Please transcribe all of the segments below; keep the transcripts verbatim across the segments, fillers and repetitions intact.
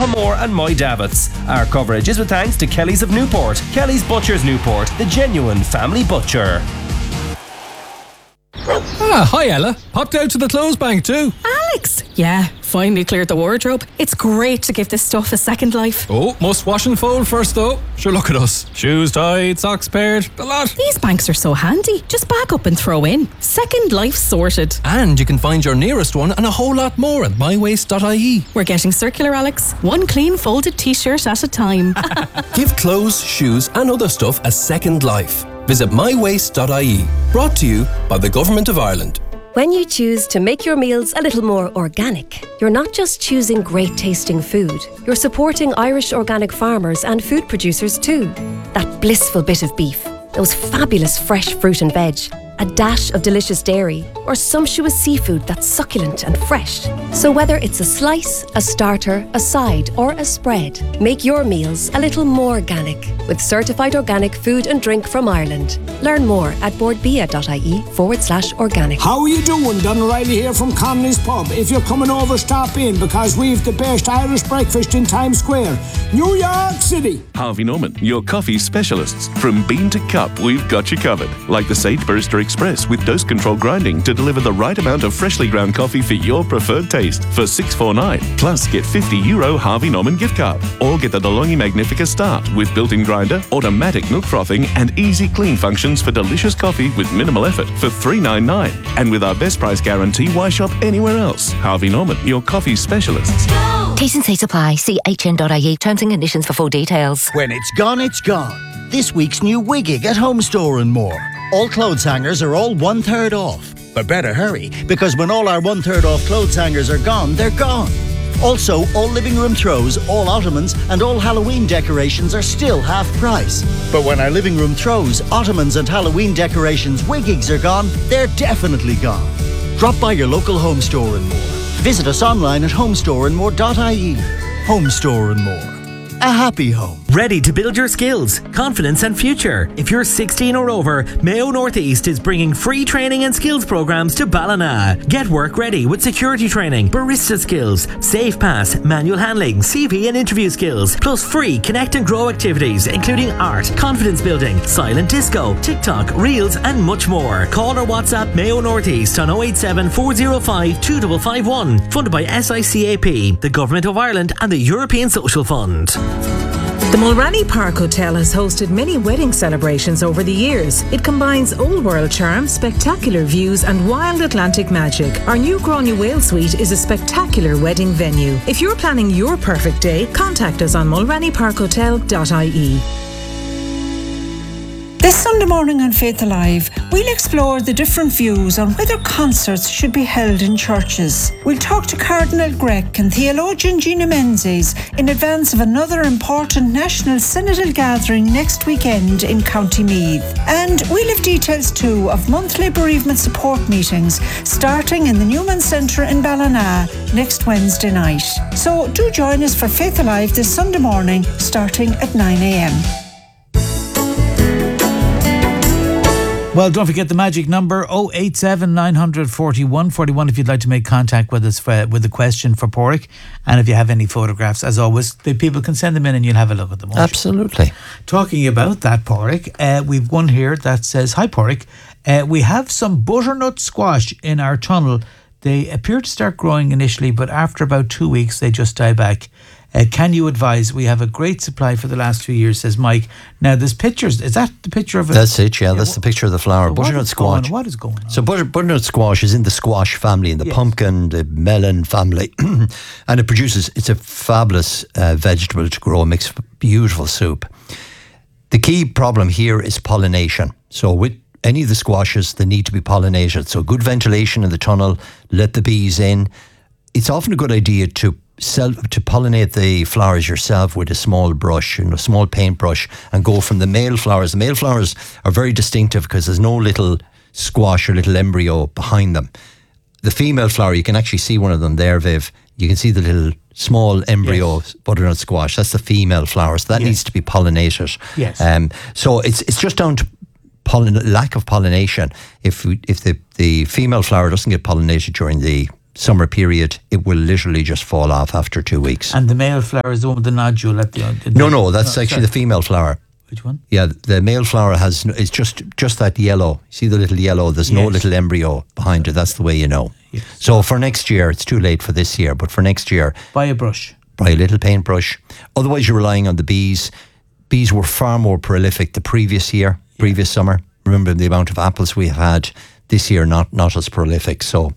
Bahamore and Moy Davits. Our coverage is with thanks to Kelly's of Newport. Kelly's Butchers Newport, the genuine family butcher. Ah, hi Ella. Popped out to the clothes bank too. Alex! Yeah, finally cleared the wardrobe. It's great to give this stuff a second life. Oh, must wash and fold first though. Sure, look at us. Shoes tied, socks paired, the lot. These banks are so handy. Just back up and throw in. Second life sorted. And you can find your nearest one and a whole lot more at my waste dot I E. We're getting circular, Alex. One clean folded t-shirt at a time. Give clothes, shoes and other stuff a second life. Visit my waste dot I E. Brought to you by the Government of Ireland. When you choose to make your meals a little more organic, you're not just choosing great tasting food, you're supporting Irish organic farmers and food producers too. That blissful bit of beef, those fabulous fresh fruit and veg, a dash of delicious dairy, or sumptuous seafood that's succulent and fresh. So whether it's a slice, a starter, a side, or a spread, make your meals a little more organic with certified organic food and drink from Ireland. Learn more at boardbia dot I E forward slash organic. How are you doing? Don O'Reilly here from Connolly's Pub. If you're coming over, stop in because we've the best Irish breakfast in Times Square, New York City. Harvey Norman, your coffee specialists. From bean to cup, we've got you covered. Like the Sage Barista Express with dose control grinding to deliver the right amount of freshly ground coffee for your preferred taste for six forty-nine. Plus, get fifty euro Harvey Norman gift card. Or get the DeLonghi Magnifica Start with built-in grinder, automatic milk frothing, and easy clean functions for delicious coffee with minimal effort for three ninety-nine. And with our best price guarantee, why shop anywhere else? Harvey Norman, your coffee specialists. T's and C's apply. See H N dot I E. Terms and conditions for full details. When it's gone, it's gone. This week's new Wiggig at Home Store and More. All clothes hangers are all one third off. But better hurry, because when all our one third off clothes hangers are gone, they're gone. Also, all living room throws, all ottomans, and all Halloween decorations are still half price. But when our living room throws, ottomans, and Halloween decorations Wiggigs are gone, they're definitely gone. Drop by your local Home Store and More. Visit us online at home store and more dot I E. Home Store and More. A happy home. Ready to build your skills, confidence and future? If you're sixteen or over, Mayo Northeast is bringing free training and skills programs to Ballina. Get work ready with security training, barista skills, safe pass, manual handling, C V and interview skills, plus free connect and grow activities including art, confidence building, silent disco, TikTok, reels and much more. Call or WhatsApp Mayo Northeast on oh eight seven, four oh five, two five five one. Funded by S I C A P, the Government of Ireland and the European Social Fund. The Mulranny Park Hotel has hosted many wedding celebrations over the years. It combines old world charm, spectacular views and wild Atlantic magic. Our new Grania Whale Suite is a spectacular wedding venue. If you're planning your perfect day, contact us on mulranny park hotel dot I E. This Sunday morning on Faith Alive, we'll explore the different views on whether concerts should be held in churches. We'll talk to Cardinal Grech and theologian Gina Menzies in advance of another important national synodal gathering next weekend in County Meath. And we'll have details too of monthly bereavement support meetings starting in the Newman Centre in Ballina next Wednesday night. So do join us for Faith Alive this Sunday morning starting at nine a.m. Well, don't forget the magic number oh eight seven, nine four one, four one if you'd like to make contact with us for, with a question for Porrick. And if you have any photographs, as always, the people can send them in and you'll have a look at them. Absolutely. Talking about that, Porrick, uh, we've one here that says, hi Porrick, uh, we have some butternut squash in our tunnel. They appear to start growing initially, but after about two weeks, they just die back. Uh, can you advise? We have a great supply for the last few years, says Mike. Now, there's pictures. Is that the picture of it? That's it, yeah. yeah that's what, the picture of the flower. So butternut squash. Going, what is going on? So butter, butternut squash is in the squash family, in the yes. pumpkin, the melon family. And it produces, it's a fabulous uh, vegetable to grow. It makes beautiful soup. The key problem here is pollination. So with any of the squashes, they need to be pollinated. So good ventilation in the tunnel, let the bees in. It's often a good idea to Self, to pollinate the flowers yourself with a small brush, you know, a small paintbrush, and go from the male flowers. The male flowers are very distinctive because there's no little squash or little embryo behind them. The female flower, you can actually see one of them there, Viv. You can see the little small embryo yes. butternut squash. That's the female flower, so that yes. needs to be pollinated. Yes. Um, so it's it's just down to pollin- lack of pollination. If we, if the, the female flower doesn't get pollinated during the summer period, it will literally just fall off after two weeks. And the male flower is the one with the nodule at the end? No, no, that's no, actually sorry. the female flower. Which one? Yeah, the male flower has, it's just just that yellow. See the little yellow? There's yes. no little embryo behind it. That's the way you know. Yes. So for next year, it's too late for this year, but for next year... Buy a brush. Buy a little paintbrush. Otherwise, you're relying on the bees. Bees were far more prolific the previous year, yeah. previous summer. Remember the amount of apples we have had this year, not, not as prolific. So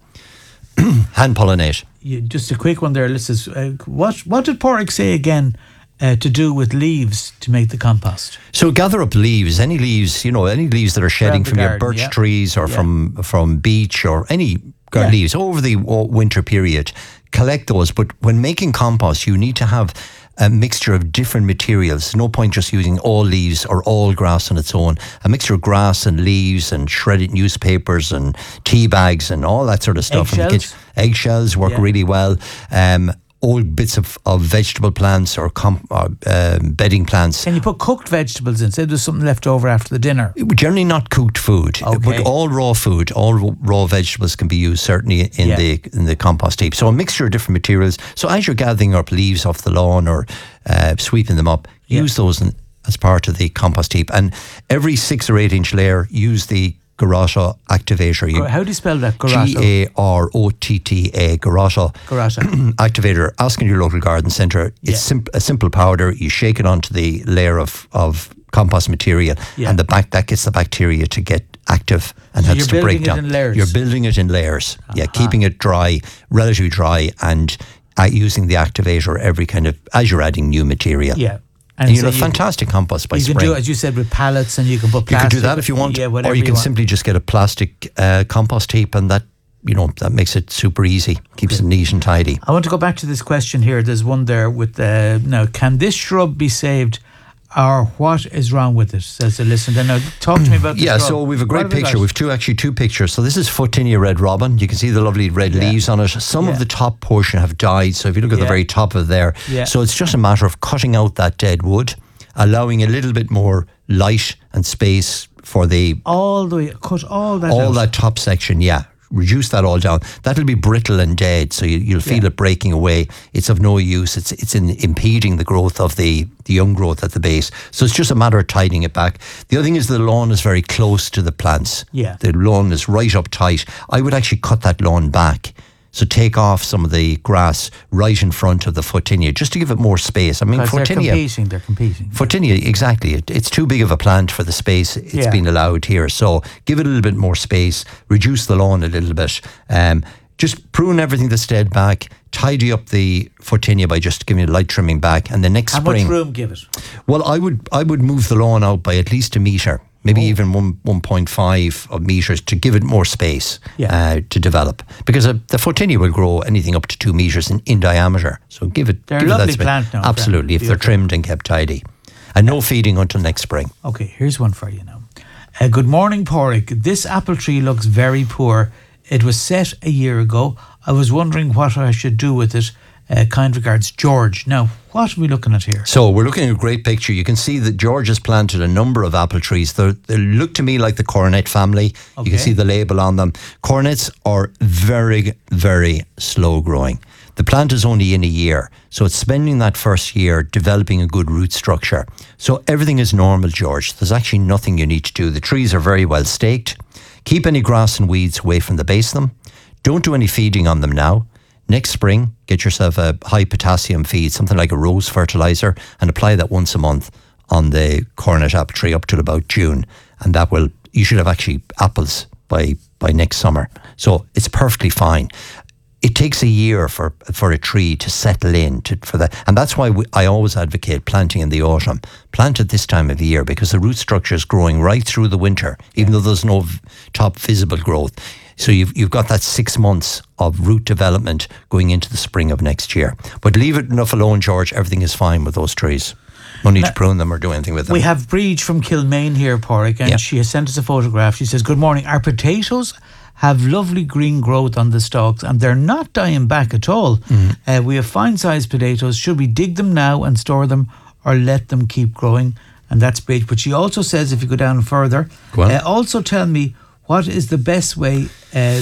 hand pollinate. Yeah, just a quick one there. Listen, uh, what, what did Pádraig say again? Uh, to do with leaves to make the compost. So gather up leaves, any leaves, you know, any leaves that are shedding from garden, your birch yeah. trees or yeah. from from beech or any yeah. leaves over the winter period. Collect those, but when making compost, you need to have a mixture of different materials. No point just using all leaves or all grass on its own. A mixture of grass and leaves and shredded newspapers and tea bags and all that sort of stuff. Eggshells, Eggshells work yeah. really well. Um, old bits of, of vegetable plants or, comp, or um, bedding plants. Can you put cooked vegetables in? Say there's something left over after the dinner. Generally not cooked food, okay. but all raw food, all raw vegetables can be used certainly in yeah. the in the compost heap. So a mixture of different materials. So as you're gathering up leaves off the lawn or uh, sweeping them up, yeah. use those in, as part of the compost heap. And every six or eight inch layer, use the Garota activator. You, How do you spell that? Garota? G A R O T T A. Garota. Garota. activator. Ask in your local garden centre. It's yeah. sim- a simple powder. You shake it onto the layer of, of compost material, yeah. and the back that gets the bacteria to get active and so helps to break down. You're building it in layers. You're building it in layers. Uh-huh. Yeah, keeping it dry, relatively dry, and uh, using the activator every kind of as you're adding new material. Yeah. And, and you so have fantastic compost by you spring. You can do, as you said, with pallets, and you can put plastic. You can do that if you want, yeah, or you you can want. simply just get a plastic uh, compost heap, and that you know that makes it super easy, keeps okay. it neat and tidy. I want to go back to this question here. There's one there with uh, now. Can this shrub be saved, or what is wrong with it? Says the listener. Now talk to me about this yeah. shrub. So we've a great we picture. We've two actually two pictures. So this is Photinia red robin. You can see the lovely red yeah. leaves on it. Some yeah. of the top portion have died. So if you look at yeah. the very top of there, yeah. so it's just a matter of cutting out that dead wood, allowing a little bit more light and space for the all the way cut all that all out. that top section. Yeah, reduce that all down. That'll be brittle and dead, so you, you'll feel yeah. it breaking away. It's of no use. It's it's in impeding the growth of the the young growth at the base. So it's just a matter of tidying it back. The other thing is the lawn is very close to the plants. Yeah, the lawn is right up tight. I would actually cut that lawn back. So take off some of the grass right in front of the Photinia, just to give it more space. I mean, Photinia... They're competing, they're competing. Photinia, exactly. It, it's too big of a plant for the space it's yeah. been allowed here. So give it a little bit more space, reduce the lawn a little bit. Um, just prune everything that's dead back, tidy up the Photinia by just giving it a light trimming back. And the next How spring... How much room give it? Well, I would I would move the lawn out by at least a metre. Maybe oh. even one one point five of meters to give it more space yeah. uh, to develop, because uh, the Photinia will grow anything up to two meters in, in diameter. So give it. They're give a lovely it that plant now. Absolutely, if they're trimmed and kept tidy, and no feeding until next spring. Okay, here's one for you now. Uh, good morning, Pádraig. This apple tree looks very poor. It was set a year ago. I was wondering what I should do with it. Uh, kind regards, George. Now, what are we looking at here? So we're looking at a great picture. You can see that George has planted a number of apple trees. They're, they look to me like the cornet family. Okay. You can see the label on them. Cornets are very, very slow growing. The plant is only in a year, so it's spending that first year developing a good root structure. So everything is normal, George. There's actually nothing you need to do. The trees are very well staked. Keep any grass and weeds away from the base of them. Don't do any feeding on them now. Next spring, get yourself a high potassium feed, something like a rose fertilizer, and apply that once a month on the cornet apple tree up till about June. And that will, you should have actually apples by, by next summer. So it's perfectly fine. It takes a year for, for a tree to settle in to, for that. And that's why we, I always advocate planting in the autumn. Plant at this time of the year because the root structure is growing right through the winter, even though there's no v- top visible growth. So you've you've got that six months of root development going into the spring of next year. But leave it enough alone, George. Everything is fine with those trees. No need now, to prune them or do anything with them. We have Breach from Kilmaine here, Pádraig, and yep. she has sent us a photograph. She says, good morning. Our potatoes have lovely green growth on the stalks and they're not dying back at all. Mm-hmm. Uh, we have fine sized potatoes. Should we dig them now and store them or let them keep growing? And that's Breach. But she also says, if you go down further, go uh, also tell me, what is the best way uh,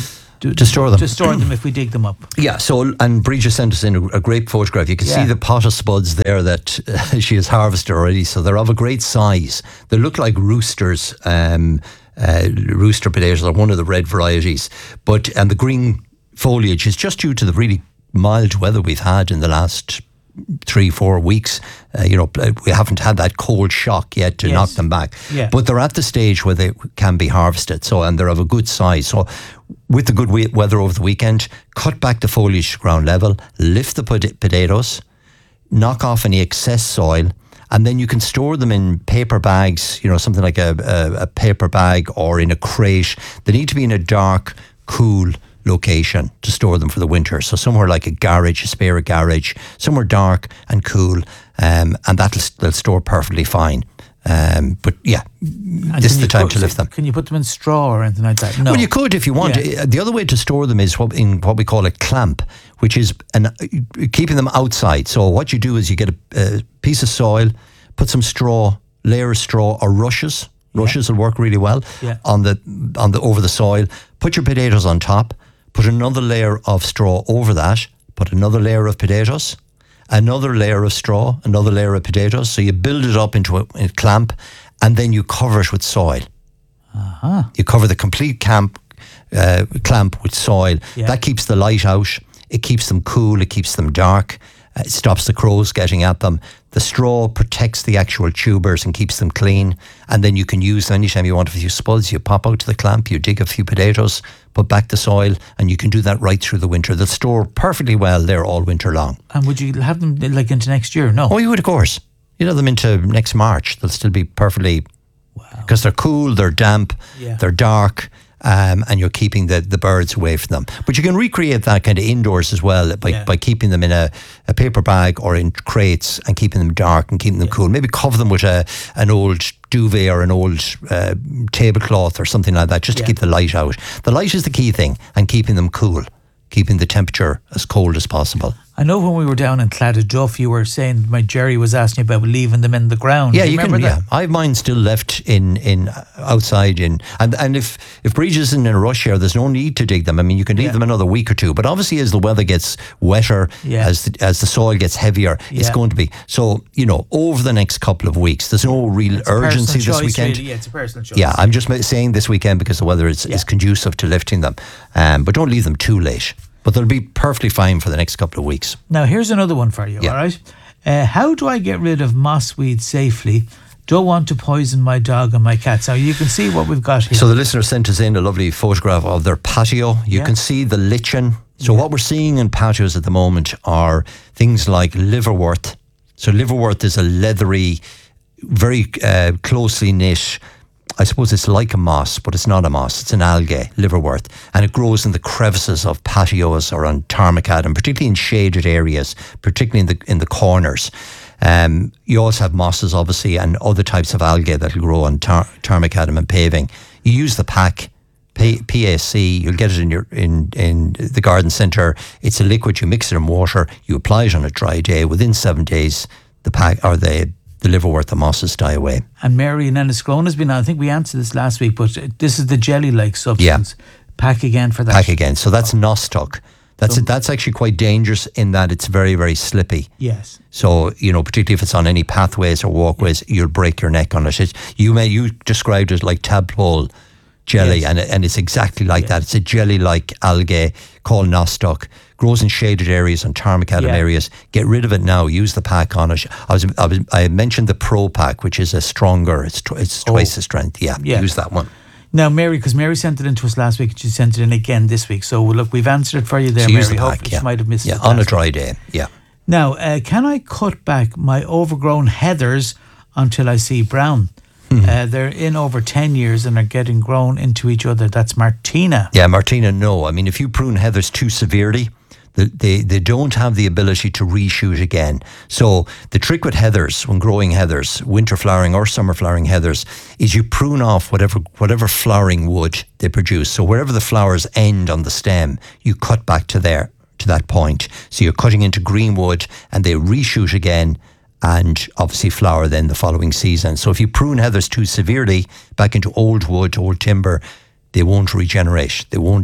to, to store them. To store them if we dig them up. Yeah, so, and Bridget sent us in a, a great photograph. You can Yeah. see the pot of spuds there that uh, she has harvested already. So they're of a great size. They look like roosters, um, uh, rooster potatoes, or one of the red varieties. But, and the green foliage is just due to the really mild weather we've had in the last three, four weeks. Uh, you know, we haven't had that cold shock yet to Yes. knock them back. Yeah. But they're at the stage where they can be harvested. So, and they're of a good size. So, with the good we- weather over the weekend, cut back the foliage to ground level, lift the pot- potatoes, knock off any excess soil, and then you can store them in paper bags, you know, something like a, a, a paper bag or in a crate. They need to be in a dark, cool location to store them for the winter. So somewhere like a garage, a spare garage, somewhere dark and cool, um, and that'll they'll store perfectly fine. Um, but yeah, And this is can the you time put- to lift them. Can you put them in straw or anything like that? No. Well, you could if you want. Yeah. Uh, The other way to store them is what, in what we call a clamp, which is an, uh, keeping them outside. So what you do is you get a, a piece of soil, put some straw, layer of straw or rushes. Rushes will work really well Yeah. on the on the over the soil. Put your potatoes on top. Put another layer of straw over that. Put another layer of potatoes. Another layer of straw. Another layer of potatoes. So you build it up into a, a clamp, and then you cover it with soil. Uh-huh. You cover the complete camp, uh, clamp with soil. Yeah. That keeps the light out. It keeps them cool. It keeps them dark. Uh, it stops the crows getting at them. The straw protects the actual tubers and keeps them clean. And then you can use them anytime you want a few spuds. You pop out to the clamp, you dig a few potatoes, put back the soil, and you can do that right through the winter. They'll store perfectly well there all winter long. And would you have them like into next year? No. Oh, you would, of course. You'd have them into next March. They'll still be perfectly, because they're cool, they're damp, Yeah. they're dark, um, and you're keeping the, the birds away from them. But you can recreate that kind of indoors as well by, Yeah. by keeping them in a, a paper bag or in crates and keeping them dark and keeping them cool. Maybe cover them with a an old duvet or an old uh, tablecloth or something like that, just Yeah. to keep the light out. The light is the key thing, and keeping them cool, keeping the temperature as cold as possible. I know when we were down in Claddaduff, you were saying my Jerry was asking you about leaving them in the ground. Yeah, Do you, can. remember Yeah, that? I have mine still left in in uh, outside in, and and if if Bridge isn't in a rush here, there's no need to dig them. I mean, you can leave Yeah. them another week or two. But obviously, as the weather gets wetter, Yeah. as the, as the soil gets heavier, it's Yeah. going to be. So you know, over the next couple of weeks, there's no real It's a urgency personal this choice, weekend. really. Yeah, it's a personal choice. Yeah, I'm just ma- saying this weekend because the weather is, Yeah. is conducive to lifting them. Um, but don't leave them too late. But they'll be perfectly fine for the next couple of weeks. Now, here's another one for you, Yeah. all right? Uh, how do I get rid of mossweed safely? Don't want to poison my dog and my cats. Now, you can see what we've got here. So the listener sent us in a lovely photograph of their patio. You Yeah. can see the lichen. So what we're seeing in patios at the moment are things like liverwort. So liverwort is a leathery, very uh, closely knit, I suppose it's like a moss, but it's not a moss. It's an algae, liverwort, and it grows in the crevices of patios or on tarmac, and particularly in shaded areas, particularly in the in the corners. Um, you also have mosses, obviously, and other types of algae that will grow on tar- tarmac and paving. You use the pack, P- PAC. You'll get it in your in in the garden centre. It's a liquid. You mix it in water. You apply it on a dry day. Within seven days, the pack or the the liverwort, the mosses die away. And Mary in Enniscrone has been on. I think we answered this last week, but this is the jelly-like substance. Pack again for that. Pack again. So that's nostoc. That's So- that's actually quite dangerous in that it's very, very slippy. Yes. So, you know, particularly if it's on any pathways or walkways, you'll break your neck on it. It's, you may you described it like tadpole jelly, Yes. and it, and it's exactly like that. It's a jelly-like algae called nostoc. Grows in shaded areas and tarmac Yeah. areas. Get rid of it now. Use the pack on it. I was I, was, I mentioned the Pro Pack, which is a stronger. It's tw- it's twice Oh. the strength. Yeah, Yeah. use that one. Now, Mary, because Mary sent it in to us last week, and she sent it in again this week. So, look, we've answered it for you there, So Mary. use the Hope pack. you Yeah, might have missed yeah, it. on a last dry week. day. Yeah. Now, uh, can I cut back my overgrown heathers until I see brown? Hmm. Uh, they're in over ten years and are getting grown into each other. That's Martina. Yeah, Martina, no. I mean, if you prune heathers too severely, they, they, they don't have the ability to reshoot again. So the trick with heathers, when growing heathers, winter flowering or summer flowering heathers, is you prune off whatever whatever flowering wood they produce. So wherever the flowers end on the stem, you cut back to there, to that point. So you're cutting into green wood and they reshoot again and obviously flower then the following season. So if you prune heathers too severely back into old wood, old timber, they won't regenerate. They won't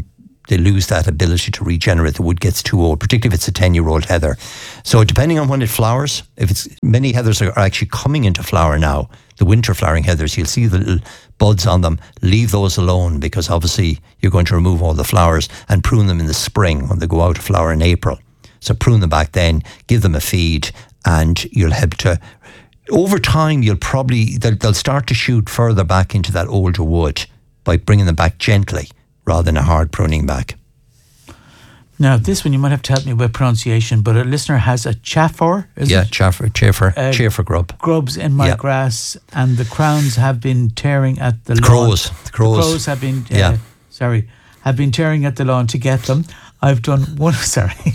they lose that ability to regenerate. The wood gets too old, particularly if it's a ten-year-old heather. So depending on when it flowers, if it's many heathers are actually coming into flower now, the winter flowering heathers, you'll see the little buds on them. Leave those alone, because obviously you're going to remove all the flowers, and prune them in the spring when they go out of flower in April. So prune them back then, give them a feed, and you'll help to... Over time, you'll probably... They'll, they'll start to shoot further back into that older wood by bringing them back gently rather than a hard pruning back. Now, this one you might have to help me with pronunciation, but a listener has a chaffer, is yeah, it? chaffer, chaffer, Uh, chaffer grub. Grubs in my Yeah. grass, and the crowns have been tearing at the lawn. Crows. The crows. The crows have been, uh, Yeah. sorry, have been tearing at the lawn to get them. I've done one, sorry.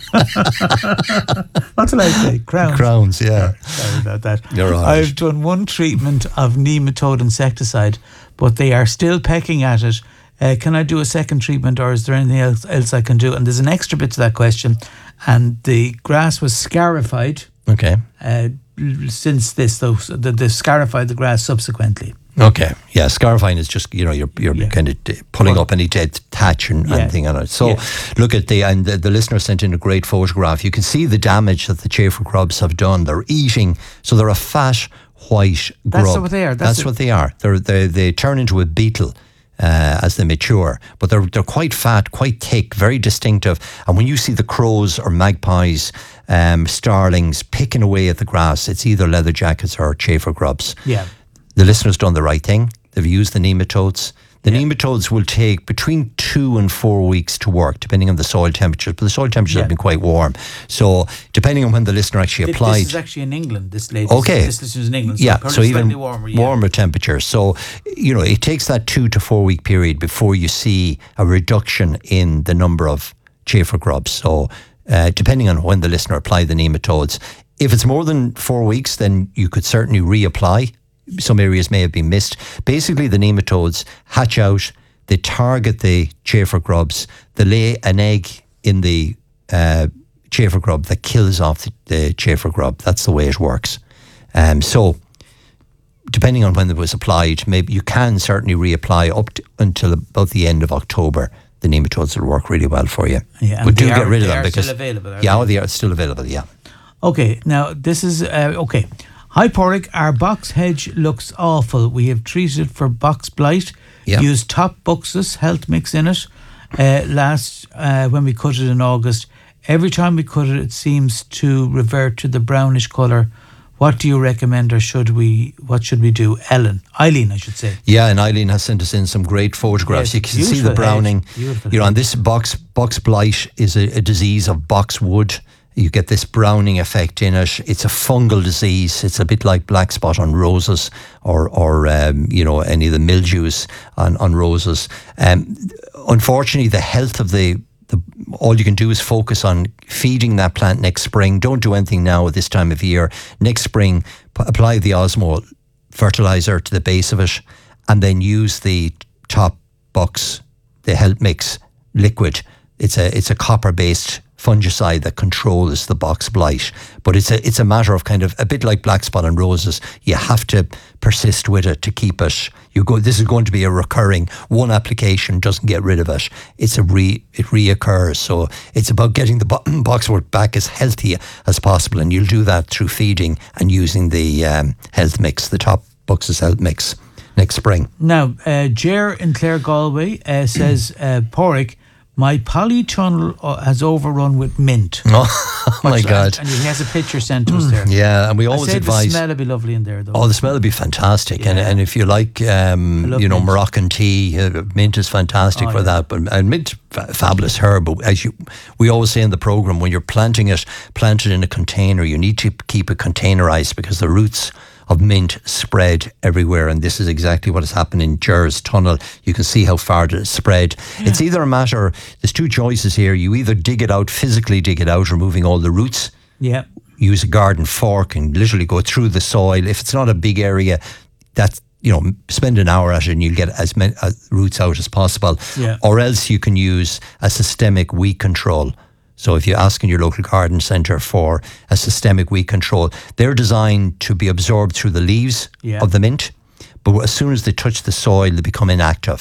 What did I say? Crowns. Crowns, yeah. Sorry about that. You're all right. I've done one treatment of nematode insecticide, but they are still pecking at it. Uh, can I do a second treatment, or is there anything else, else I can do? And there's an extra bit to that question. And the grass was scarified. Okay. Uh, since this, though, so the, the scarified the grass subsequently. Okay, yeah, scarifying is just, you know, you're you're yeah. kind of d- pulling up any dead thatch and Yeah. anything on it. So Yeah. look at the, and the, the listener sent in a great photograph. You can see the damage that the chafer grubs have done. They're eating, so they're a fat, white grub. That's what they are. That's That's, it. what they are. They're, they they turn into a beetle uh, as they mature, but they're they're quite fat, quite thick, very distinctive. And when you see the crows or magpies, um, starlings picking away at the grass, it's either leather jackets or chafer grubs. Yeah. The listener's done the right thing. They've used the nematodes. The yeah. nematodes will take between two and four weeks to work, depending on the soil temperatures. But the soil temperatures Yeah. have been quite warm. So depending on when the listener actually This- applied... This is actually in England, this lady. Okay. This listener's in England, so, yeah, probably so even slightly warmer. Yeah. warmer temperatures. So, you know, it takes that two to four week period before you see a reduction in the number of chafer grubs. So uh, depending on when the listener applied the nematodes, if it's more than four weeks, then you could certainly reapply. Some areas may have been missed. Basically, the nematodes hatch out, they target the chafer grubs, they lay an egg in the uh, chafer grub that kills off the, the chafer grub. That's the way it works. Um, so, depending on when it was applied, maybe you can certainly reapply up to, until about the end of October. The nematodes will work really well for you. Yeah, and but do they get are- rid of they them are because still available, are yeah, they? oh, they are still available. Yeah. Okay, now this is uh, okay. Hi Porrick, our box hedge looks awful. We have treated it for box blight. Yeah. Used top Buxus health mix in it uh, last uh, when we cut it in August. Every time we cut it, it seems to revert to the brownish colour. What do you recommend, or should we? What should we do? Ellen, Eileen, I should say. Yeah, and Eileen has sent us in some great photographs. Yes, you can see beautiful the browning. hedge, beautiful You know, hedge. and this box box blight is a, a disease of boxwood. You get this browning effect in it. It's a fungal disease. It's a bit like black spot on roses, or or um, you know, any of the mildews on on roses. Um, unfortunately, the health of the The, all you can do is focus on feeding that plant next spring. Don't do anything now at this time of year. Next spring, p- apply the Osmo fertilizer to the base of it, and then use the top Bucks, the Health Mix liquid. It's a it's a copper based fungicide that controls the box blight, but it's a it's a matter of kind of a bit like black spot on roses. You have to persist with it to keep it. You go. This is going to be a recurring. One application doesn't get rid of it. It's a re it reoccurs. So it's about getting the bo- boxwood back as healthy as possible, and you'll do that through feeding and using the um, health mix, the top Buxus health mix next spring. Now, uh, Ger in Clare Galway uh, says, uh, Porrick, my polytunnel uh, has overrun with mint. Oh, oh my Which- God. And, and he has a picture sent to us there. Yeah, and we I always said advise. the smell would be lovely in there, though. Oh, the smell would be fantastic, and and if you like, um, love you know, mint. Moroccan tea, uh, mint is fantastic Oh, for yeah. that. But and mint, fa- fabulous herb. But as you, we always say in the program, when you're planting it, plant it in a container. You need to keep it containerized because the roots of mint spread everywhere, and this is exactly what has happened in Jer's tunnel. You can see how far it has spread. It's either a matter. There's two choices here. You either dig it out, physically dig it out, removing all the roots. Yeah. Use a garden fork and literally go through the soil. If it's not a big area, that's, you know, spend an hour at it and you'll get as many uh, roots out as possible. Yeah. Or else you can use a systemic weed control. So if you ask in your local garden centre for a systemic weed control, they're designed to be absorbed through the leaves Yeah. of the mint. But as soon as they touch the soil, they become inactive.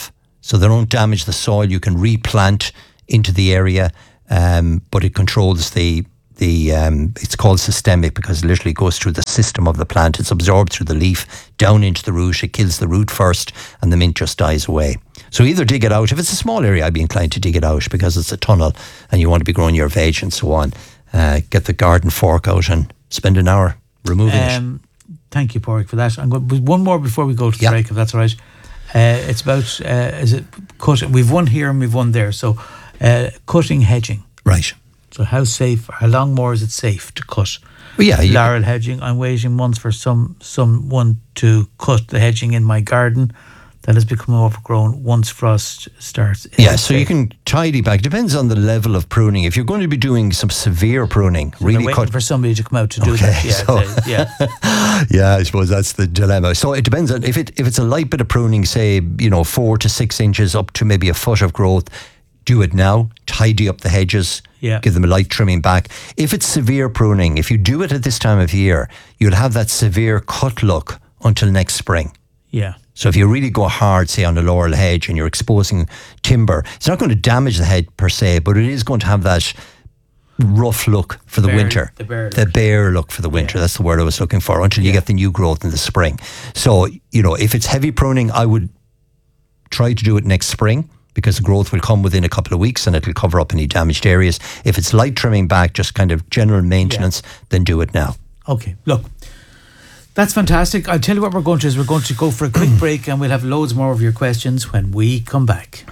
so they don't damage the soil. You can replant into the area, um, but it controls the the. Um, it's called systemic because it literally goes through the system of the plant. It's absorbed through the leaf down into the root. It kills the root first, and the mint just dies away. So either dig it out. If it's a small area, I'd be inclined to dig it out because it's a tunnel, and you want to be growing your veg and so on. Uh, get the garden fork out and spend an hour removing um, it. Thank you, Porrick, for that. I'm going with one more before we go to the yeah. break, if that's all right. Uh, it's about uh, is it cut? We've one here and we've one there. So uh, cutting hedging, right? So how safe? How long more is it safe to cut? Well, yeah, laurel hedging. I'm waiting months for some someone to cut the hedging in my garden that has become overgrown once frost starts. Yeah, so safe? You can tidy back. Depends on the level of pruning. If you're going to be doing some severe pruning, so really waiting cut for somebody to come out to do okay, that. Yeah, so they, yeah. yeah, I suppose that's the dilemma. So it depends on if it if it's a light bit of pruning, say you know four to six inches up to maybe a foot of growth. Do it now. Tidy up the hedges. Yeah. Give them a light trimming back. If it's severe pruning, if you do it at this time of year, you'll have that severe cut look until next spring. Yeah. So if you really go hard, say on a laurel hedge, and you're exposing timber, it's not going to damage the hedge per se, but it is going to have that rough look for the bare, winter. The bare look. The bare look for the winter. Yeah. That's the word I was looking for, until you yeah. get the new growth in the spring. So, you know, if it's heavy pruning, I would try to do it next spring, because the growth will come within a couple of weeks and it'll cover up any damaged areas. If it's light trimming back, just kind of general maintenance, yeah. then do it now. Okay, look, that's fantastic. I'll tell you what we're going to do is we're going to go for a quick break, and we'll have loads more of your questions when we come back.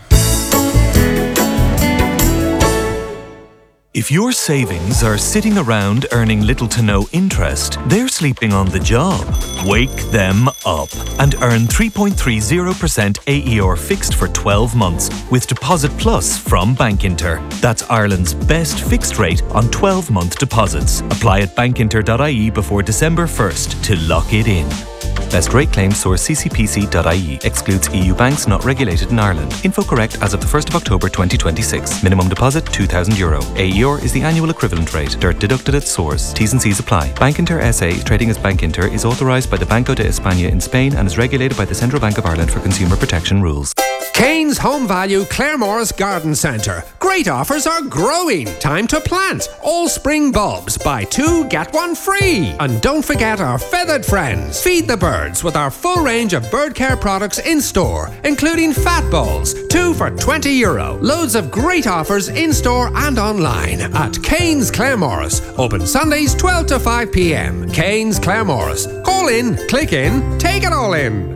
If your savings are sitting around earning little to no interest, they're sleeping on the job. Wake them up and earn three point three zero percent A E R fixed for twelve months with Deposit Plus from Bankinter. That's Ireland's best fixed rate on twelve-month deposits. Apply at bankinter dot I E before December first to lock it in. Best rate claim source c c p c dot I E. Excludes E U banks not regulated in Ireland. Info correct as of the first of October twenty twenty-six. Minimum deposit two thousand euro. A E R is the annual equivalent rate. Dirt deducted at source. T's and C's apply. Bankinter S A, trading as Bankinter, is authorised by the Banco de España in Spain and is regulated by the Central Bank of Ireland for consumer protection rules. Kane's Home Value Claremorris Garden Centre. Great offers are growing. Time to plant. All spring bulbs. Buy two, get one free. And don't forget our feathered friends. Feed the birds with our full range of bird care products in store, including fat balls, two for twenty euro. Loads of great offers in store and online at Kane's Claremorris. Open Sundays twelve to five p.m. Kane's Claremorris. Call in, click in, take it all in.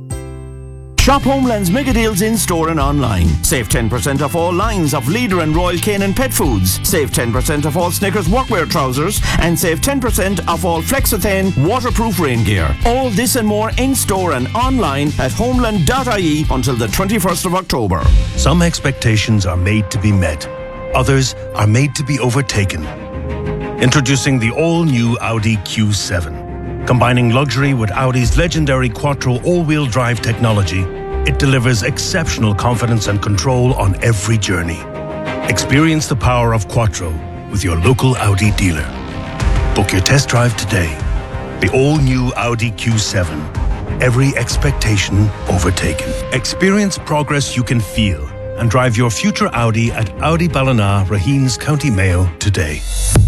Shop Homeland's mega deals in store and online. Save ten percent off all lines of Leader and Royal Canin pet foods. Save ten percent off all Snickers workwear trousers. And save ten percent off all Flexithane waterproof rain gear. All this and more in store and online at homeland dot I E until the twenty-first of October. Some expectations are made to be met. Others are made to be overtaken. Introducing the all-new Audi Q seven. Combining luxury with Audi's legendary Quattro all-wheel drive technology, it delivers exceptional confidence and control on every journey. Experience the power of Quattro with your local Audi dealer. Book your test drive today. The all-new Audi Q seven. Every expectation overtaken. Experience progress you can feel and drive your future Audi at Audi Ballina, Raheens, County Mayo today.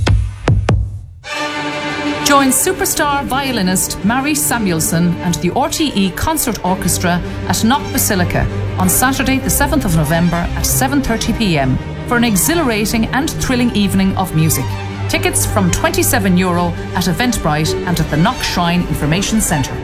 Join superstar violinist Mary Samuelson and the R T E Concert Orchestra at Knock Basilica on Saturday the seventh of November at seven thirty p.m. for an exhilarating and thrilling evening of music. Tickets from twenty-seven euro at Eventbrite and at the Knock Shrine Information Centre.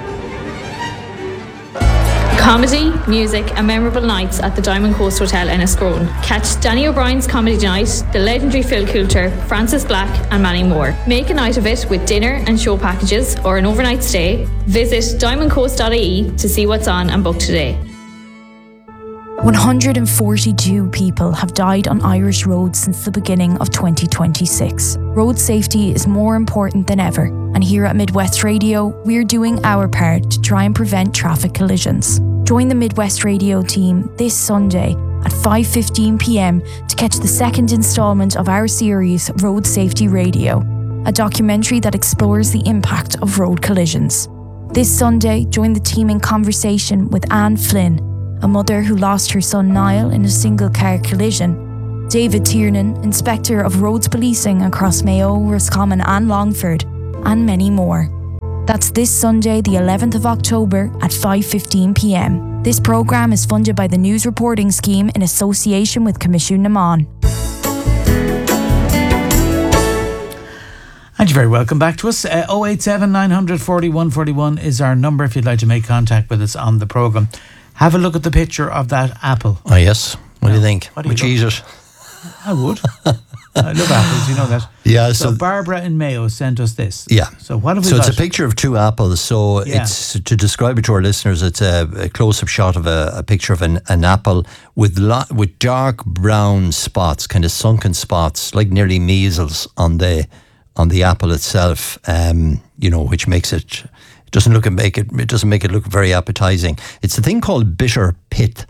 Comedy, music and memorable nights at the Diamond Coast Hotel in Enniscrone. Catch Danny O'Brien's Comedy Night, the legendary Phil Coulter, Francis Black and many more. Make a night of it with dinner and show packages or an overnight stay. Visit diamond coast dot I E to see what's on and book today. one hundred forty-two people have died on Irish roads since the beginning of twenty twenty-six. Road safety is more important than ever, and here at Midwest Radio, we're doing our part to try and prevent traffic collisions. Join the Midwest Radio team this Sunday at five fifteen p.m. to catch the second instalment of our series Road Safety Radio, a documentary that explores the impact of road collisions. This Sunday, join the team in conversation with Anne Flynn, a mother who lost her son Niall in a single car collision, David Tiernan, Inspector of Roads Policing across Mayo, Roscommon and Longford, and many more. That's this Sunday, the eleventh of October at five fifteen p m. This programme is funded by the News Reporting Scheme in association with Commission Naman. And you're very welcome back to us. Uh, oh eight seven, nine four one, four one is our number if you'd like to make contact with us on the programme. Have a look at the picture of that apple. Oh, yes. What now, do you think? What do would you you eat it? I would. I love apples, you know that. Yeah. So, So, Barbara in Mayo sent us this. yeah. So what have we So got? it's a picture of two apples. So Yeah. it's to describe it to our listeners. It's a, a close-up shot of a, a picture of an, an apple with lo- with dark brown spots, kind of sunken spots, like nearly measles on the on the apple itself. Um, you know, which makes it it doesn't look make it it doesn't make it look very appetizing. It's a thing called bitter pith.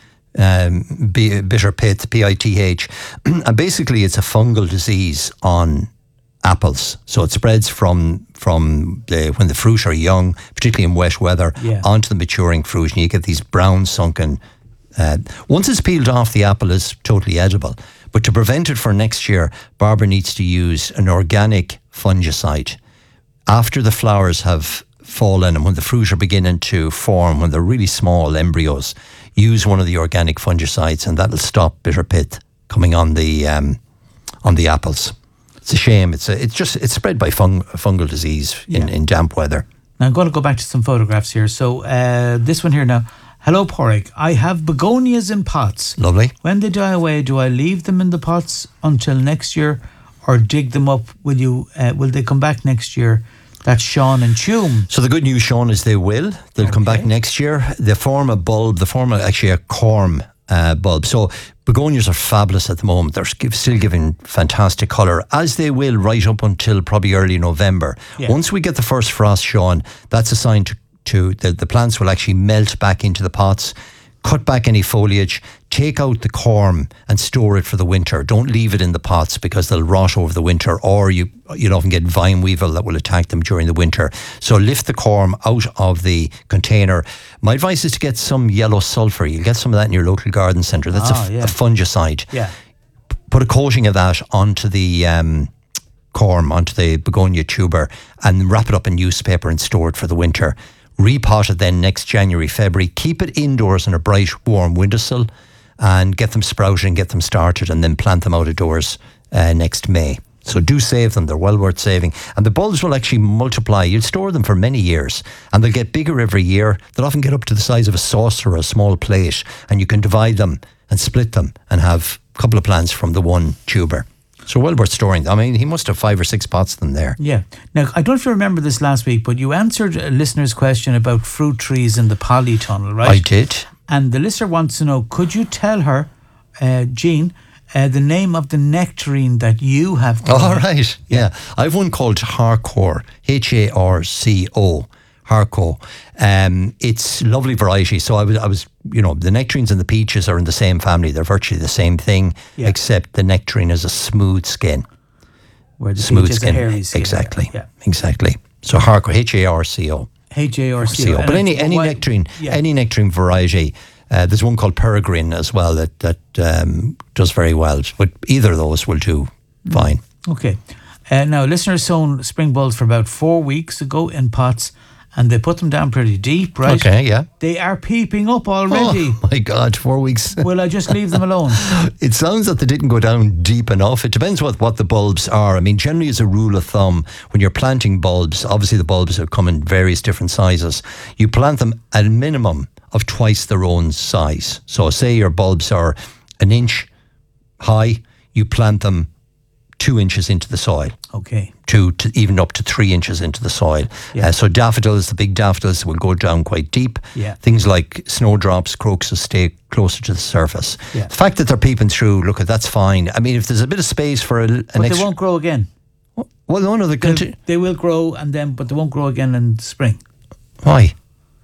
Um, B- bitter pith, P I T H, and basically it's a fungal disease on apples. So it spreads from from the, when the fruit are young, particularly in wet weather, Yeah. onto the maturing fruit, and you get these brown sunken. Uh, once it's peeled off, the apple is totally edible. But to prevent it for next year, Barbara needs to use an organic fungicide. After the flowers have fallen and when the fruit are beginning to form, when they're really small embryos, use one of the organic fungicides, and that'll stop bitter pith coming on the um, on the apples. It's a shame. It's a, it's just it's spread by fung, fungal disease in, Yeah. in damp weather. Now I'm going to go back to some photographs here. So uh, this one here now. Hello, Porrick. I have begonias in pots. Lovely. When they die away, do I leave them in the pots until next year, or dig them up? Will you? Uh, will they come back next year? That's Sean and Tuam. So the good news, Sean, is they will. They'll come back next year. They form a bulb. They form a, actually a corm uh, bulb. So begonias are fabulous at the moment. They're sk- still giving fantastic colour, as they will right up until probably early November. Yeah. Once we get the first frost, Sean, that's a sign to, to the, the plants will actually melt back into the pots. Cut back any foliage, take out the corm and store it for the winter. Don't leave it in the pots because they'll rot over the winter, or you, you'll often get vine weevil that will attack them during the winter. So lift the corm out of the container. My advice is to get some yellow sulphur. You'll get some of that in your local garden centre. That's Ah, a, f- yeah. a fungicide. Yeah. Put a coating of that onto the um, corm, onto the begonia tuber, and wrap it up in newspaper and store it for the winter. Repot it then next January, February. Keep it indoors on a bright, warm windowsill and get them sprouted and get them started, and then plant them out of doors uh, next May. So do save them. They're well worth saving. And the bulbs will actually multiply. You'll store them for many years and they'll get bigger every year. They'll often get up to the size of a saucer or a small plate, and you can divide them and split them and have a couple of plants from the one tuber. So well worth storing. I mean, he must have five or six pots of them there. Yeah. Now, I don't know if you remember this last week, but you answered a listener's question about fruit trees in the polytunnel, right? I did. And the listener wants to know, could you tell her, uh, Jean, uh, the name of the nectarine that you have grown? All right. Yeah. I've one called Harcourt, H A R C O, Harcourt. Um, it's lovely variety. So I was, I was, you know, the nectarines and the peaches are in the same family. They're virtually the same thing, Yeah. except the nectarine has a smooth skin. Where the smooth peach is a skin. hairy skin. Exactly. Yeah. Exactly. So Harcourt, H A R C O. H A R C O. But any any nectarine, Yeah. any nectarine variety. Uh, there's one called Peregrine as well that that um, does very well. But either of those will do fine. Okay. Uh, now, listeners sown spring bulbs for about four weeks ago in pots, and they put them down pretty deep, right? Okay, yeah. They are peeping up already. Oh my God, four weeks. Will I just leave them alone? It sounds that they didn't go down deep enough. It depends what, what the bulbs are. I mean, generally as a rule of thumb, when you're planting bulbs, obviously the bulbs are come in various different sizes. You plant them at a minimum of twice their own size. So say your bulbs are an inch high, you plant them two inches into the soil. Okay. Two to even up to three inches into the soil. Yeah. Uh, so daffodils, the big daffodils, will go down quite deep. Yeah. Things like snowdrops, crocuses stay closer to the surface. Yeah. The fact that they're peeping through, look, that's fine. I mean, if there's a bit of space for a, an But extra... they won't grow again. Well, no, no, they They'll- conti- They will grow, and then, but they won't grow again in spring. Why?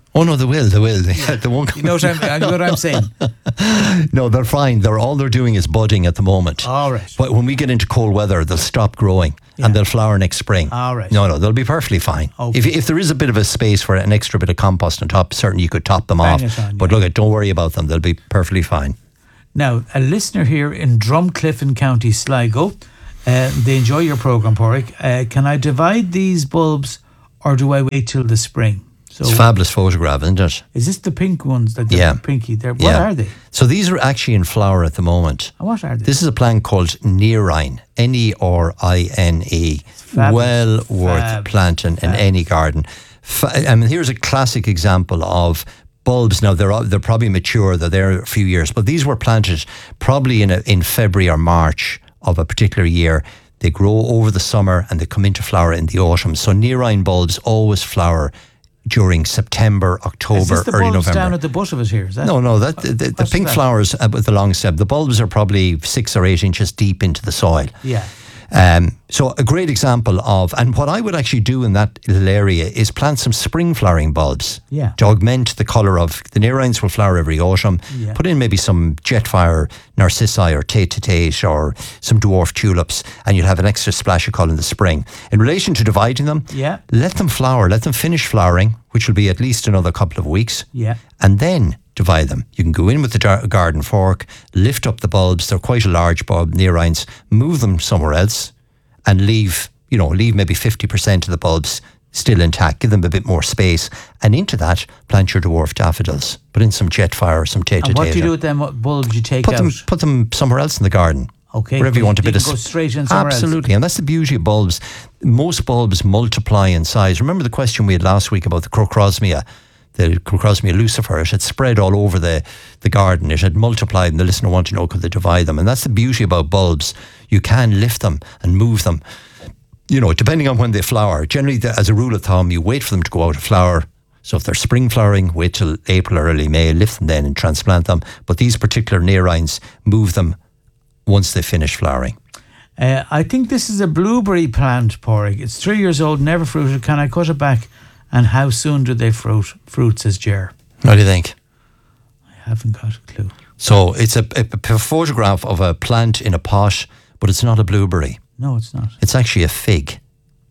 Oh no, they will. They will. They, Yeah. they won't. You know what I'm, you know what I'm saying? No, they're fine. They're all they're doing is budding at the moment. All right. But when we get into cold weather, they'll stop growing and they'll flower next spring. All right. No, no, they'll be perfectly fine. Okay. If if there is a bit of a space for an extra bit of compost on top, certainly you could top them Bang off. it on, but yeah. look, don't worry about them. They'll be perfectly fine. Now, a listener here in Drumcliff in County Sligo, uh, they enjoy your programme, Porrick. Uh, can I divide these bulbs or do I wait till the spring? So It's a fabulous photograph, isn't it? is this the pink ones that they're Yeah. pinky? They're, what Yeah. are they? So these are actually in flower at the moment. Oh, what are they? This is a plant called Nearine, N E R I N E. Fabulous. Well worth Fabulous. planting in any garden. Fa- I mean, here's a classic example of bulbs. Now they're all- they're probably mature. They're there a few years, but these were planted probably in a, in February or March of a particular year. They grow over the summer and they come into flower in the autumn. So Nearine bulbs always flower during September, October, Is this the early bulbs November. down at the butt of it here? Is that No, no, that the, the What's pink that? flowers uh, with the long stem. The bulbs are probably six or eight inches deep into the soil. Yeah. Um, so a great example of, and what I would actually do in that little area is plant some spring flowering bulbs Yeah. to augment the colour of, the Nearines will flower every autumn. Yeah. Put in maybe some Jetfire Narcissi or Tate to Tate or some dwarf tulips and you'll have an extra splash of colour in the spring. In relation to dividing them, Yeah. let them flower, let them finish flowering, which will be at least another couple of weeks Yeah. and then divide them. You can go in with the dar- garden fork, lift up the bulbs, they're quite a large bulb, Nearines, move them somewhere else and leave, you know, leave maybe fifty percent of the bulbs still intact, give them a bit more space, and into that, plant your dwarf daffodils. Put in some Jetfire or some Tate And to what do you Tate. do with them? What bulbs you take Put out? them, put them somewhere else in the garden. Okay, Wherever you want a they bit can of go straight in somewhere else. Absolutely, and that's the beauty of bulbs. Most bulbs multiply in size. Remember the question we had last week about the Crocrosmia, the Crocrosmia lucifer? It had spread all over the, the garden. It had multiplied, and the listener wanted to know could they divide them. And that's the beauty about bulbs. You can lift them and move them. You know, depending on when they flower. Generally, the, as a rule of thumb, you wait for them to go out of flower. So if they're spring flowering, wait till April or early May, lift them then and transplant them. But these particular Nearines, move them once they finish flowering. Uh, I think this is a blueberry plant, Porrick. It's three years old, never fruited. Can I cut it back? And how soon do they fruit? Fruit, says Ger. What do you think? I haven't got a clue. So it's a, a, a photograph of a plant in a pot, but it's not a blueberry. No, it's not. It's actually a fig.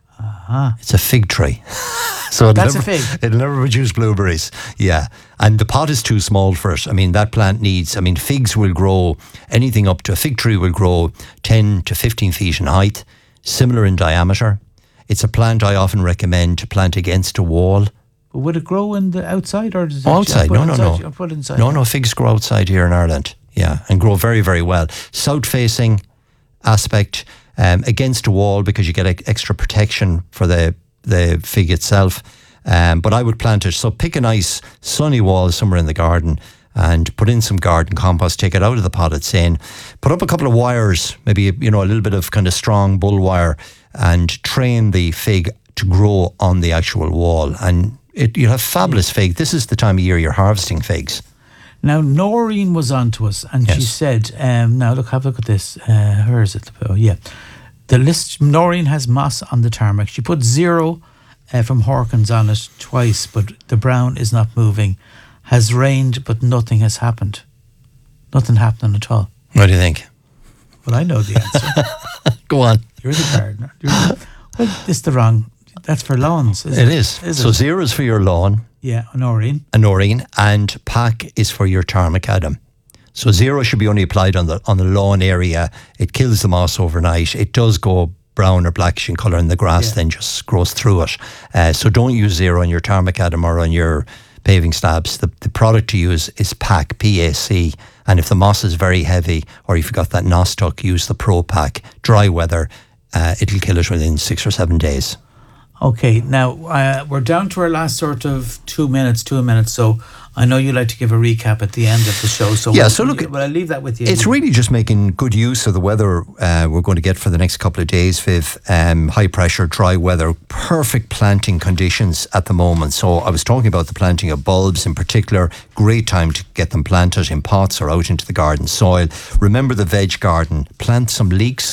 Ah. It's a fig tree. So it'll That's never, a fig. It'll never produce blueberries. Yeah. And the pot is too small for it. I mean, that plant needs, I mean, figs will grow anything up to, a fig tree will grow ten to fifteen feet in height, similar in diameter. It's a plant I often recommend to plant against a wall. But would it grow in the outside or does it Oh, outside? put No, it no, inside? no. Or put it inside? No, no, figs grow outside here in Ireland. Yeah, and grow very, very well. South-facing aspect, um, against a wall because you get e- extra protection for the, the fig itself. Um, but I would plant it. So pick a nice sunny wall somewhere in the garden and put in some garden compost, take it out of the pot it's in, put up a couple of wires, maybe, you know, a little bit of kind of strong bull wire and train the fig to grow on the actual wall. And it, you'll have fabulous fig. This is the time of year you're harvesting figs. Now, Noreen was on to us and she Yes. said, um, now look, have a look at this. Uh, where is it? Oh, yeah. The list, Noreen has moss on the tarmac. She put zero uh, from Hawkins on it twice, but the brown is not moving. Has rained, but nothing has happened. Nothing happening at all. What do you think? Well, I know the answer. Go on. You're the gardener. You're the, well, this is the wrong. That's for lawns, isn't It it? is. Is so it? zero is for your lawn, Yeah, Noreen. a Noreen, and pack is for your tarmac Adam. So zero should be only applied on the on the lawn area. It kills the moss overnight. It does go brown or blackish in colour, and the grass Yeah. then just grows through it. Uh, so don't use zero on your tarmac Adam or on your paving slabs. The, the product to use is pack, P A C. And if the moss is very heavy or if you've got that nostoc, use the Pro Pack. Dry weather, uh, it'll kill it within six or seven days. Okay, now uh, we're down to our last sort of two minutes, two minutes. So I know you like to give a recap at the end of the show. So Yeah, we'll, so look, well, I'll leave that with you. It's really just making good use of the weather uh, we're going to get for the next couple of days, Viv. Um, high pressure, dry weather, perfect planting conditions at the moment. So I was talking about the planting of bulbs in particular. Great time to get them planted in pots or out into the garden soil. Remember the veg garden. Plant some leeks.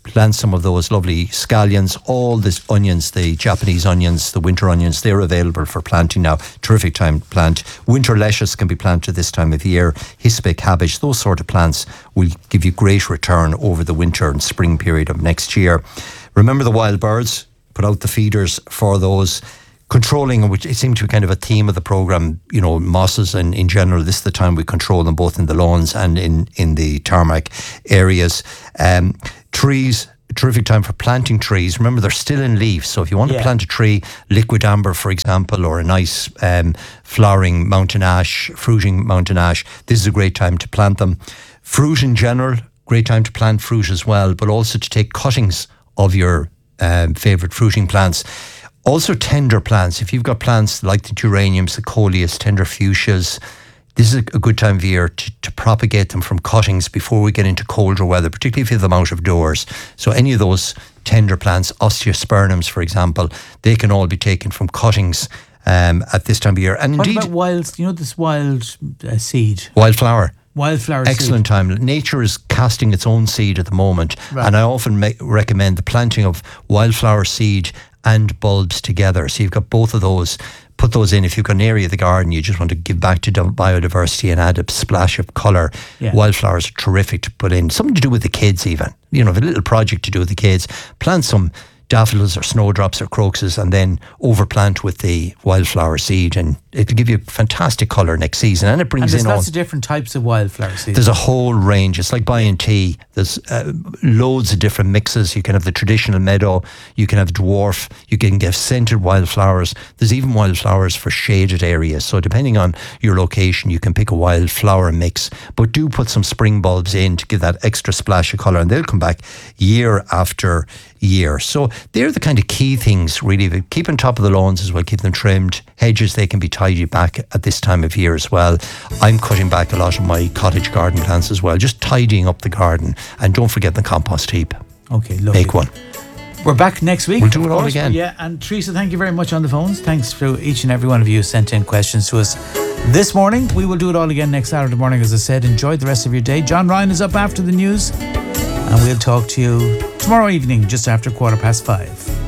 plant some of those lovely scallions. All the onions, the Japanese onions, the winter onions, they're available for planting now. Terrific time to plant. Winter lettuce can be planted this time of year. Hispe cabbage, those sort of plants will give you great return over the winter and spring period of next year. Remember the wild birds, put out the feeders for those. Controlling, which it seemed to be kind of a theme of the programme, you know, mosses, and in general, this is the time we control them both in the lawns and in, in the tarmac areas. Um, trees, a terrific time for planting trees. Remember, they're still in leaf, so if you want yeah. to plant a tree, liquid amber, for example, or a nice um, flowering mountain ash, fruiting mountain ash, this is a great time to plant them. Fruit in general, great time to plant fruit as well, but also to take cuttings of your um, favourite fruiting plants. Also tender plants. If you've got plants like the geraniums, the coleus, tender fuchsias, this is a good time of year to, to propagate them from cuttings before we get into colder weather, particularly if you have them out of doors. So any of those tender plants, osteospermums, for example, they can all be taken from cuttings um, at this time of year. And what indeed, about wild, you know, this wild uh, seed? Wildflower. Wildflower Excellent seed. time. Nature is casting its own seed at the moment. Right. And I often make, recommend the planting of wildflower seed and bulbs together. So you've got both of those. Put those in. If you've got an area of the garden you just want to give back to biodiversity and add a splash of colour, yeah. wildflowers are terrific to put in. Something to do with the kids even. You know, a little project to do with the kids. Plant some daffodils or snowdrops or crocuses and then overplant with the wildflower seed, and it'll give you fantastic colour next season. And it brings and in there's all... lots of different types of wildflower seeds. There's a whole range. It's like buying tea. There's uh, loads of different mixes. You can have the traditional meadow. You can have dwarf. You can get scented wildflowers. There's even wildflowers for shaded areas. So depending on your location, you can pick a wildflower mix. But do put some spring bulbs in to give that extra splash of colour, and they'll come back year after year. So they're the kind of key things, really. Keep on top of the lawns as well. Keep them trimmed. Hedges, they can be tidied back at this time of year as well. I'm cutting back a lot of my cottage garden plants as well, just tidying up the garden. And don't forget the compost heap. Okay, lovely. Make one. We're back next week. We'll do it all again. Yeah, and Teresa, thank you very much on the phones. Thanks to each and every one of you who sent in questions to us this morning. We will do it all again next Saturday morning, as I said. Enjoy the rest of your day. John Ryan is up after the news, and we'll talk to you tomorrow evening just after quarter past five.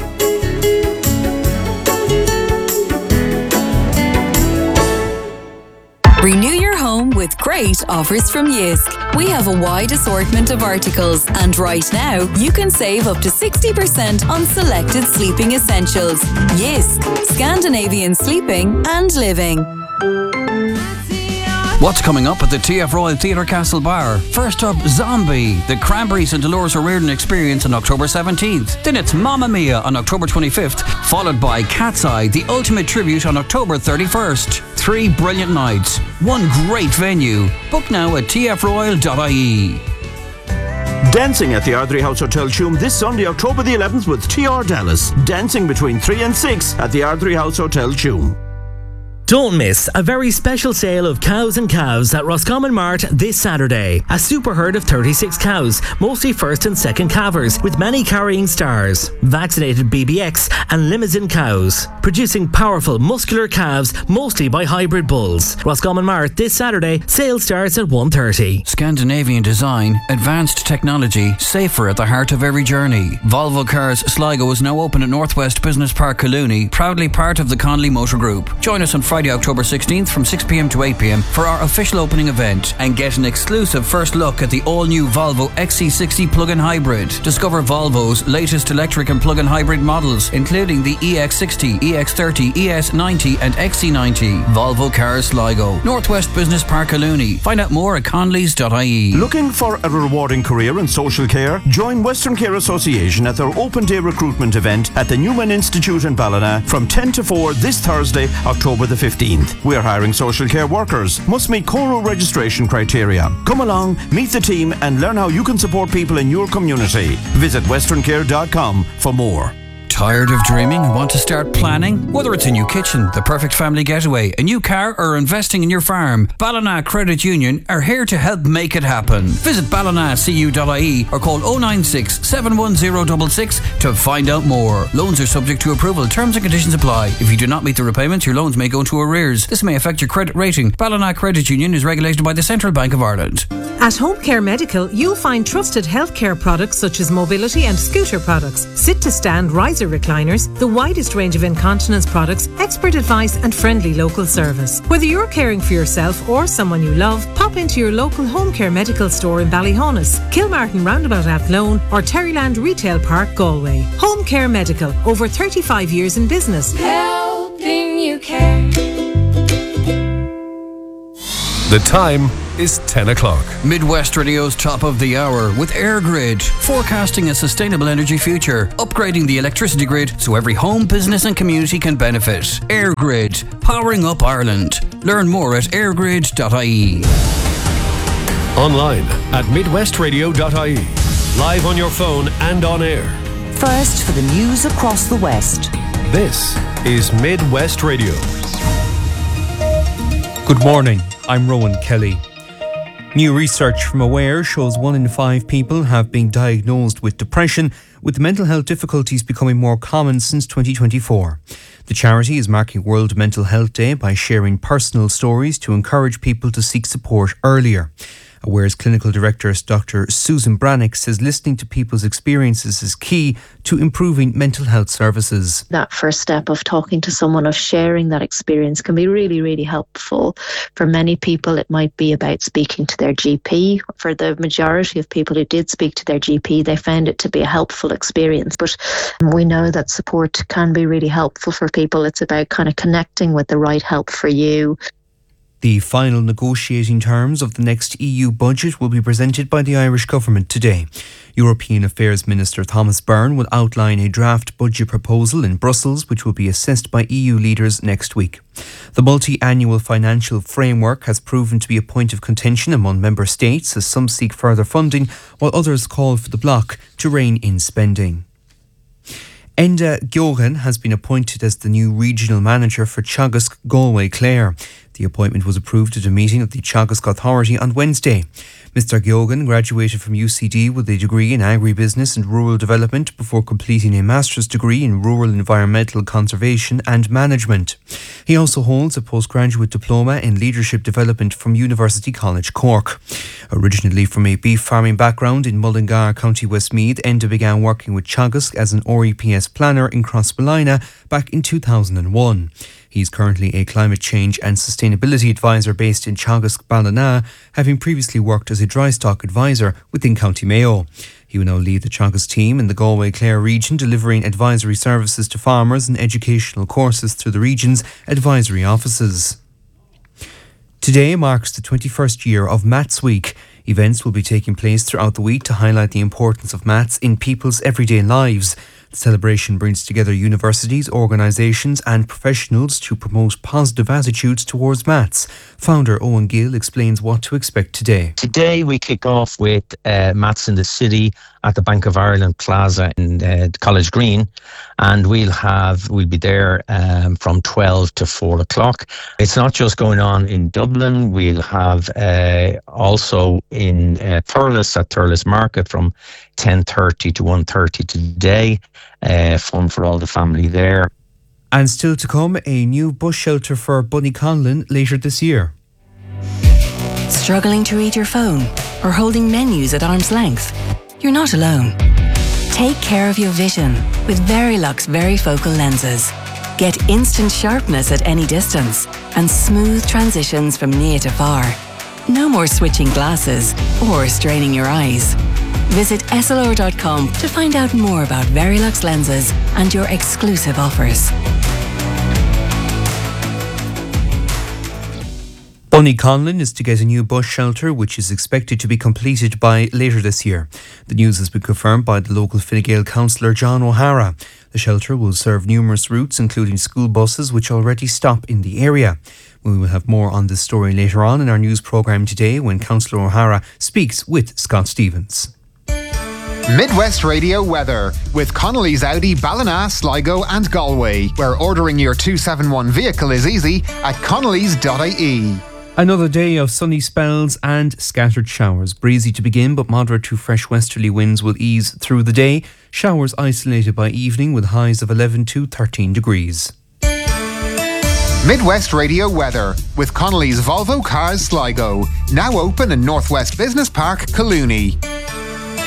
Renew your home with great offers from Jysk. We have a wide assortment of articles, and right now you can save up to sixty percent on selected sleeping essentials. Jysk, Scandinavian sleeping and living. What's coming up at the T F Royal Theatre Castlebar? First up, Zombie, the Cranberries and Dolores O'Riordan experience on October seventeenth. Then it's Mamma Mia on October twenty-fifth, followed by Cat's Eye, the ultimate tribute on October thirty-first. Three brilliant nights, one great venue. Book now at t f royal dot i e. Dancing at the Ardrey House Hotel Tuam this Sunday, October the eleventh with T R Dallas. Dancing between three and six at the Ardrey House Hotel Tuam. Don't miss a very special sale of cows and calves at Roscommon Mart this Saturday. A super herd of thirty-six cows, mostly first and second calvers, with many carrying stars, vaccinated B B X and Limousin cows, producing powerful muscular calves, mostly by hybrid bulls. Roscommon Mart this Saturday, sale starts at one thirty. Scandinavian design, advanced technology, safer at the heart of every journey. Volvo Cars Sligo is now open at Northwest Business Park Collooney, proudly part of the Connolly Motor Group. Join us on Friday, October sixteenth from six p m to eight p m for our official opening event and get an exclusive first look at the all-new Volvo X C sixty plug-in hybrid. Discover Volvo's latest electric and plug-in hybrid models, including the E X sixty, E X thirty, E S ninety and X C ninety. Volvo Cars Sligo, Northwest Business Park Collooney. Find out more at conleys dot i e. Looking for a rewarding career in social care? Join Western Care Association at their open day recruitment event at the Newman Institute in Ballina from ten to four this Thursday, October the fifteenth. We're hiring social care workers. Must meet Coro registration criteria. Come along, meet the team and learn how you can support people in your community. Visit western care dot com for more. Tired of dreaming and want to start planning? Whether it's a new kitchen, the perfect family getaway, a new car, or investing in your farm, Ballina Credit Union are here to help make it happen. Visit ballina c u dot i e or call oh nine six, seven one zero six six to find out more. Loans are subject to approval. Terms and conditions apply. If you do not meet the repayments, your loans may go into arrears. This may affect your credit rating. Ballina Credit Union is regulated by the Central Bank of Ireland. At Home Care Medical, you'll find trusted healthcare products such as mobility and scooter products, sit-to-stand riser recliners, the widest range of incontinence products, expert advice and friendly local service. Whether you're caring for yourself or someone you love, pop into your local Home Care Medical store in Ballyhonus, Kilmartin Roundabout Athlone or Terryland Retail Park, Galway. Home Care Medical, over thirty-five years in business. Helping you care. The time is ten o'clock. Midwest Radio's top of the hour with EirGrid, forecasting a sustainable energy future, upgrading the electricity grid so every home, business and community can benefit. EirGrid, powering up Ireland. Learn more at airgrid dot i e. Online at midwest radio dot i e. Live on your phone and on air. First for the news across the West. This is Midwest Radio. Good morning, I'm Rowan Kelly. New research from Aware shows one in five people have been diagnosed with depression, with mental health difficulties becoming more common since twenty twenty-four. The charity is marking World Mental Health Day by sharing personal stories to encourage people to seek support earlier. Aware's clinical director, Doctor Susan Brannick, says listening to people's experiences is key to improving mental health services. That first step of talking to someone, of sharing that experience, can be really, really helpful. For many people, it might be about speaking to their G P. For the majority of people who did speak to their G P, they found it to be a helpful experience. But we know that support can be really helpful for people. It's about kind of connecting with the right help for you. The final negotiating terms of the next E U budget will be presented by the Irish government today. European Affairs Minister Thomas Byrne will outline a draft budget proposal in Brussels, which will be assessed by E U leaders next week. The multi-annual financial framework has proven to be a point of contention among member states, as some seek further funding, while others call for the bloc to rein in spending. Enda Geoghegan has been appointed as the new regional manager for Teagasc Galway Clare. The appointment was approved at a meeting of the Teagasc Authority on Wednesday. Mister Geoghegan graduated from U C D with a degree in agribusiness and rural development before completing a master's degree in rural environmental conservation and management. He also holds a postgraduate diploma in leadership development from University College Cork. Originally from a beef farming background in Mullingar, County Westmeath, Enda began working with Teagasc as an R E P S planner in Crossballina back in two thousand one. He is currently a climate change and sustainability advisor based in Teagasc Ballina, having previously worked as a dry stock advisor within County Mayo. He will now lead the Teagasc team in the Galway Clare region, delivering advisory services to farmers and educational courses through the region's advisory offices. Today marks the twenty-first year of Maths Week. Events will be taking place throughout the week to highlight the importance of maths in people's everyday lives. The celebration brings together universities, organisations and professionals to promote positive attitudes towards maths. Founder Owen Gill explains what to expect today. Today we kick off with uh, Maths in the City at the Bank of Ireland Plaza in uh, College Green, and we'll have we'll be there um, from twelve to four o'clock. It's not just going on in Dublin. We'll have uh, also in uh, Thurles at Thurles Market from ten thirty to one thirty today. Uh, fun for all the family there. And still to come, a new bus shelter for Bunnyconlon later this year. Struggling to read your phone or holding menus at arm's length? You're not alone. Take care of your vision with Verilux Varifocal lenses. Get instant sharpness at any distance and smooth transitions from near to far. No more switching glasses or straining your eyes. Visit S L R dot com to find out more about Verilux lenses and your exclusive offers. Bunnyconlon is to get a new bus shelter, which is expected to be completed by later this year. The news has been confirmed by the local Fine Gael councillor John O'Hara. The shelter will serve numerous routes, including school buses, which already stop in the area. We will have more on this story later on in our news programme today when Councillor O'Hara speaks with Scott Stevens. Midwest Radio weather with Connolly's Audi Ballina, Sligo and Galway, where ordering your two seventy-one vehicle is easy at connellys dot I E. Another day of sunny spells and scattered showers. Breezy to begin, but moderate to fresh westerly winds will ease through the day. Showers isolated by evening with highs of eleven to thirteen degrees. Midwest Radio weather with Connolly's Volvo Cars Sligo, now open in Northwest Business Park, Collooney.